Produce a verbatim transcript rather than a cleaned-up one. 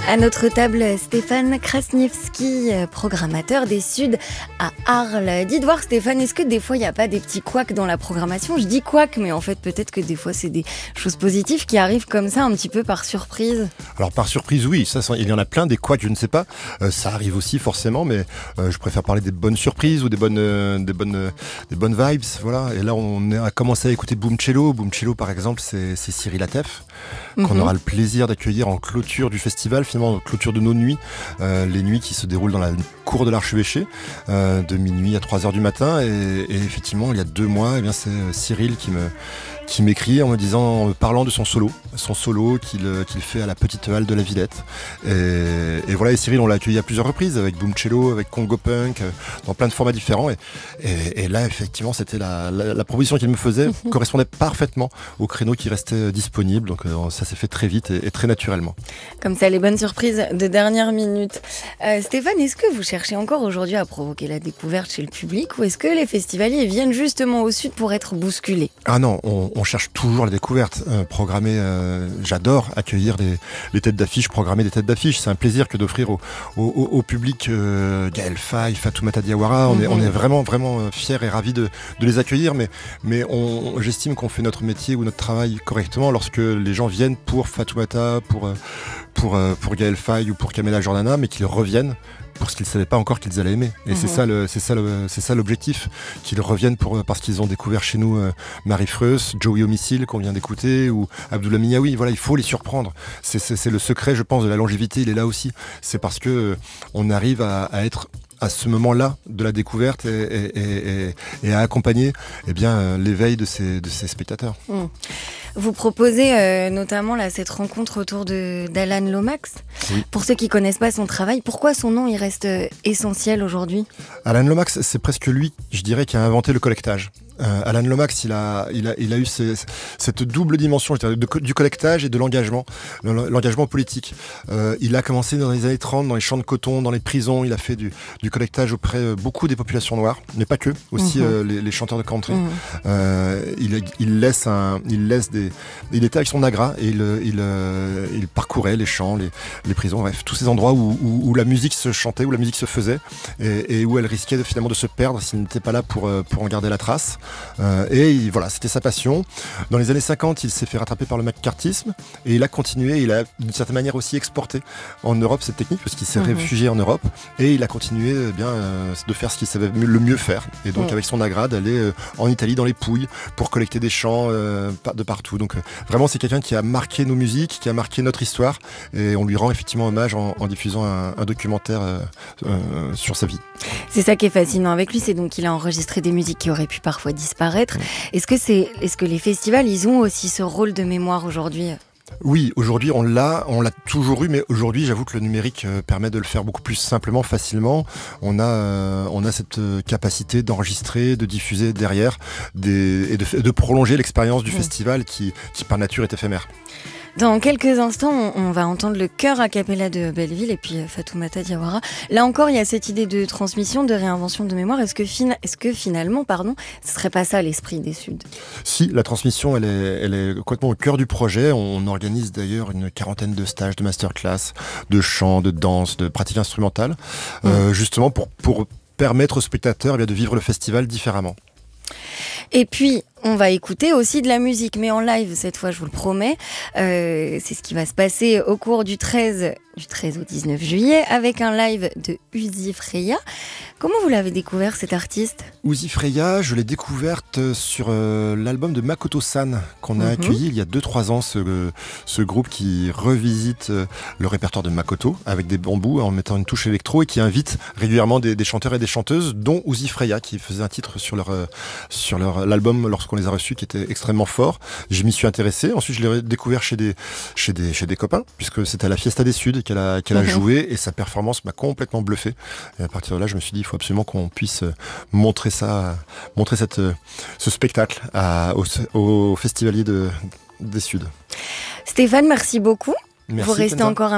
À notre table, Stéphane Krasniewski, programmateur des Suds à Arles. Dites voir Stéphane, est-ce que des fois il n'y a pas des petits couacs dans la programmation ? Je dis couacs, mais en fait peut-être que des fois c'est des choses positives qui arrivent comme ça un petit peu par surprise. Alors par surprise oui, ça, il y en a plein, des couacs je ne sais pas, euh, ça arrive aussi forcément, mais euh, je préfère parler des bonnes surprises ou des bonnes, euh, des bonnes, euh, des bonnes vibes, voilà. Et là on a commencé à écouter Boomcello. Boomcello par exemple c'est, c'est Cyril Atef, mm-hmm. qu'on aura le plaisir d'accueillir en clôture du festival, finalement en clôture de nos nuits, euh, les nuits qui se déroulent dans la cour de l'archevêché, euh, de minuit à trois heures du matin, et, et effectivement il y a deux mois, eh bien, c'est Cyril qui me qui m'écrit en me disant, en me parlant de son solo, son solo qu'il, qu'il fait à la Petite Halle de la Villette. Et, et voilà, et Cyril, on l'a accueilli à plusieurs reprises, avec Boomcello, avec Congo Punk, dans plein de formats différents. Et, et, et là, effectivement, c'était la, la, la proposition qu'il me faisait correspondait parfaitement au créneau qui restait disponible. Donc ça s'est fait très vite et, et très naturellement. Comme ça, les bonnes surprises de dernière minute. Euh, Stéphane, est-ce que vous cherchez encore aujourd'hui à provoquer la découverte chez le public, ou est-ce que les festivaliers viennent justement au Sud pour être bousculés ? Ah non, on, on cherche toujours la découverte. Euh, programmer, euh, j'adore accueillir les, les têtes d'affiche, programmer des têtes d'affiche. C'est un plaisir que d'offrir au, au, au public euh, Gaël Faye, Fatoumata Diawara. On, mm-hmm. est, on est vraiment, vraiment fiers et ravis de, de les accueillir, mais, mais on, j'estime qu'on fait notre métier ou notre travail correctement lorsque les gens viennent pour Fatoumata, pour, pour, pour Gaël Faye ou pour Kamela Jordana, mais qu'ils reviennent pour ce qu'ils ne savaient pas encore qu'ils allaient aimer. Et mmh. c'est ça le, c'est ça le, c'est ça l'objectif, qu'ils reviennent pour, parce qu'ils ont découvert chez nous euh, Marie Freus, Joey Homicile qu'on vient d'écouter, ou Abdullah Miaoui. Voilà, il faut les surprendre. C'est, c'est, c'est le secret, je pense, de la longévité, il est là aussi. C'est parce que euh, on arrive à, à être à ce moment-là de la découverte et, et, et, et à accompagner eh bien, euh, l'éveil de ces, de ces spectateurs. Mmh. Vous proposez euh, notamment là, cette rencontre autour de, d'Alan Lomax. Oui. Pour ceux qui ne connaissent pas son travail, pourquoi son nom il reste euh, essentiel aujourd'hui ? Alan Lomax, c'est presque lui, je dirais, qui a inventé le collectage. Euh, Alan Lomax, il a, il a, il a eu ces, cette double dimension, je dirais, de, du collectage et de l'engagement, l'engagement politique. Euh, il a commencé dans les années trente, dans les champs de coton, dans les prisons. Il a fait du, du collectage auprès de beaucoup des populations noires, mais pas que, aussi mmh. euh, les, les chanteurs de country. Mmh. Euh, il, il laisse un, il laisse des, il était avec son agra et il, il, il parcourait les champs, les, les prisons, bref, tous ces endroits où, où, où la musique se chantait, où la musique se faisait, et, et où elle risquait de, finalement de se perdre s'il n'était pas là pour, pour en garder la trace. Euh, et il, voilà, c'était sa passion. Dans les années cinquante, il s'est fait rattraper par le McCarthyisme et il a continué, il a d'une certaine manière aussi exporté en Europe cette technique parce qu'il s'est mmh. réfugié en Europe et il a continué eh bien euh, de faire ce qu'il savait le mieux faire. Et donc mmh. avec son agra d'aller euh, en Italie dans les Pouilles pour collecter des chants euh, de partout. Donc euh, vraiment c'est quelqu'un qui a marqué nos musiques, qui a marqué notre histoire et on lui rend effectivement hommage en, en diffusant un, un documentaire euh, euh, sur sa vie. C'est ça qui est fascinant avec lui, c'est donc qu'il a enregistré des musiques qui auraient pu parfois disparaître. Est-ce que, c'est, est-ce que les festivals, ils ont aussi ce rôle de mémoire aujourd'hui ? Oui, aujourd'hui on l'a, on l'a toujours eu, mais aujourd'hui j'avoue que le numérique euh, permet de le faire beaucoup plus simplement, facilement. On a, euh, on a cette euh, capacité d'enregistrer, de diffuser derrière des, et de, de prolonger l'expérience du mmh. festival qui, qui par nature est éphémère. Dans quelques instants, on va entendre le chœur a cappella de Belleville et puis Fatoumata Diawara. Là encore, il y a cette idée de transmission, de réinvention de mémoire. Est-ce que, fin... Est-ce que finalement, pardon, ce serait pas ça l'esprit des Suds ? Si, la transmission, elle est, elle est complètement au cœur du projet. On organise d'ailleurs une quarantaine de stages, de masterclass, de chant, de danse, de pratiques instrumentales, mmh. euh, justement pour, pour permettre aux spectateurs eh bien, de vivre le festival différemment. Et puis, on va écouter aussi de la musique, mais en live cette fois, je vous le promets. Euh, c'est ce qui va se passer au cours du treize, du treize au dix-neuf juillet, avec un live de Uzi Freya. Comment vous l'avez découvert, cet artiste ? Uzi Freya, je l'ai découverte sur euh, l'album de Makoto San, qu'on a mm-hmm. accueilli il y a deux trois ans, ce, euh, ce groupe qui revisite euh, le répertoire de Makoto, avec des bambous, en mettant une touche électro, et qui invite régulièrement des, des chanteurs et des chanteuses, dont Uzi Freya, qui faisait un titre sur, leur, euh, sur leur, l'album lorsqu'on les a reçus, qui était extrêmement fort. Je m'y suis intéressé, ensuite je l'ai découvert chez des, chez des, chez des copains, puisque c'était à la Fiesta des Suds qu'elle a, qu'elle a mm-hmm. joué, et sa performance m'a complètement bluffé. Et à partir de là, je me suis dit, il faut absolument qu'on puisse montrer ça, montrer cette, ce spectacle à, aux, aux festivaliers de, des Suds. Stéphane, merci beaucoup. Merci, vous restez Kenza. encore un